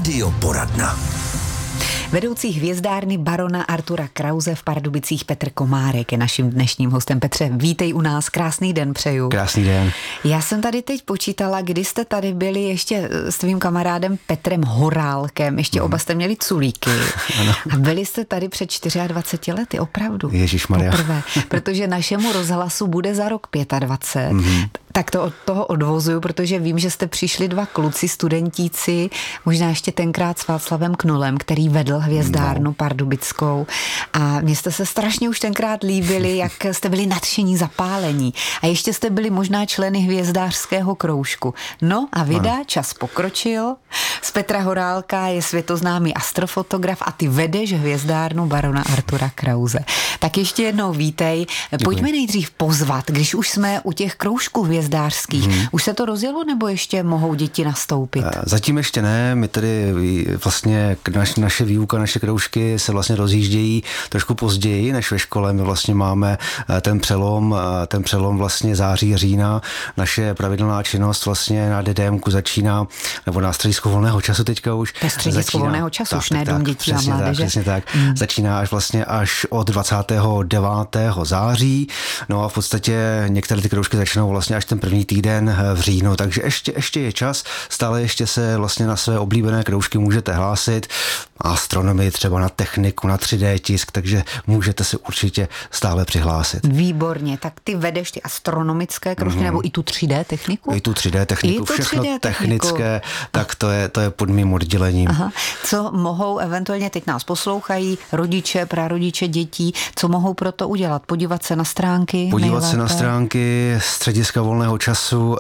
Radioporadna. Vedoucí hvězdárny barona Artura Krause v Pardubicích Petr Komárek je naším dnešním hostem. Petře, vítej u nás, krásný den přeju. Krásný den. Já jsem tady teď počítala, kdy jste tady byli ještě s tvým kamarádem Petrem Horálkem, ještě oba jste měli culíky. Ano. A byli jste tady před 24 lety, opravdu. Ježišmarja. Poprvé, protože našemu rozhlasu bude za rok 25. Tak to od toho odvozuju, protože vím, že jste přišli dva kluci, studentíci, možná ještě tenkrát s Václavem Knulem, který vedl hvězdárnu pardubickou. A mně jste se strašně už tenkrát líbili, jak jste byli nadšení, zapálení. A ještě jste byli možná členy hvězdářského kroužku. No a vida, čas pokročil. Z Petra Horálka je světoznámý astrofotograf a ty vedeš hvězdárnu barona Artura Krause. Tak ještě jednou vítej. Děkuji. Pojďme nejdřív pozvat, když už jsme u těch kroužků hvězdářských. Už se to rozjelo, nebo ještě mohou děti nastoupit? Zatím ještě ne, my tady vlastně naše výuka, naše kroužky se vlastně rozjíždějí trošku později než ve škole. My vlastně máme ten přelom vlastně září a října. Naše pravidelná činnost vlastně na DDMku začíná, nebo na středisku volného času teďka už. To je středisku volného času, už ne dům dětí a mládeže. Přesně tak. Začíná až od 29. září. No a v podstatě některé ty kroužky začnou vlastně až ten první týden v říjnu, takže ještě je čas, stále ještě se vlastně na své oblíbené kroužky můžete hlásit, astronomii třeba na techniku, na 3D tisk, takže můžete se určitě stále přihlásit. Výborně, tak ty vedeš ty astronomické kroužky nebo i tu 3D techniku? I tu 3D techniku, všechno 3D technické, tak to je pod mým oddělením. Aha. Co mohou eventuálně, teď nás poslouchají rodiče, prarodiče dětí, co mohou pro to udělat? Podívat se na stránky? Podívat se na stránky střediska volného času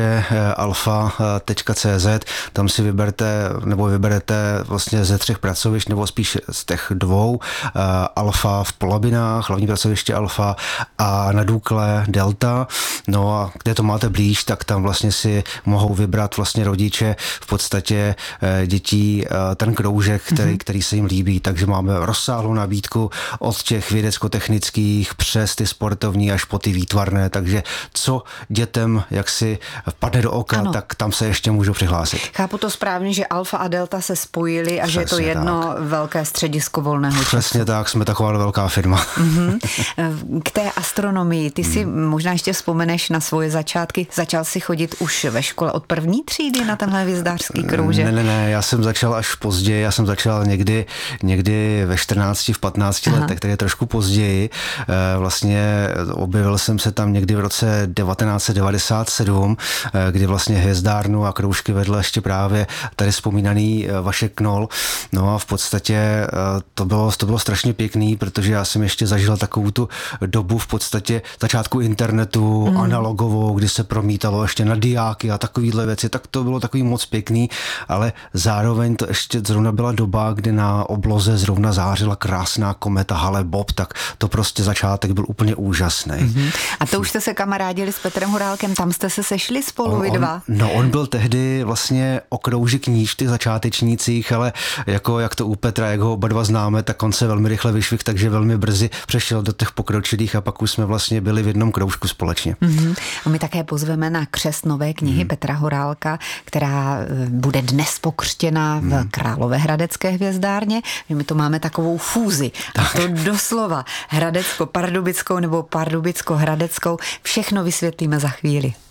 svčalfa.cz, tam si vyberete vlastně ze 3 pracovišť, nebo spíš z těch 2, Alfa v Polabinách, hlavní pracoviště Alfa, a na Dukle Delta. No a kde to máte blíž, tak tam vlastně si mohou vybrat vlastně rodiče v podstatě dětí ten kroužek, který se jim líbí, takže máme rozsáhlou nabídku od těch vědecko-technických přes ty sportovní až po ty výtvarné, takže co dětem jak si padne do oka, tak tam se ještě můžou přihlásit. Chápu to správně, že Alfa a Delta se spojili a přesně, že je to jedno velké středisko volného času. Přesně tak, jsme taková velká firma. K té astronomii, ty si možná ještě vzpomeneš na svoje začátky. Začal si chodit už ve škole od první třídy na tenhle hvězdářský kroužek? Ne, já jsem začal až později, já jsem začal někdy ve 14, v 15 letech, takže trošku později. Vlastně objevil jsem se tam někdy v roce 1997, kdy vlastně hvězdárnu a kroužky vedl ještě právě tady vzpomínaný Vašek Knol. No a v podstatě to bylo strašně pěkný, protože já jsem ještě zažil takovou tu dobu v podstatě začátku internetu, analogovou, kdy se promítalo ještě na diáky a takovýhle věci, tak to bylo takový moc pěkný, ale zároveň to ještě zrovna byla doba, kdy na obloze zrovna zářila krásná kometa Hale-Bopp, tak to prostě začátek byl úplně úžasný. A to už jste se kamarádili s Petrem Horálkem, tam jste se sešli spolu vy dva? On byl tehdy vlastně o krouži kníž, ty začátečnících, ale jako jak to u Petra, jak ho oba dva známe, tak on se velmi rychle vyšvih, takže velmi brzy přešel do těch pokročilých a pak už jsme vlastně byli v jednom kroužku společně. A my také pozveme na křest nové knihy Petra Horálka, která bude dnes pokřtěna v Královéhradecké hvězdárně. My to máme takovou fúzi. A to doslova Hradecko-Pardubickou nebo Pardubicko-Hradeckou. Všechno vysvětlíme za chvíli.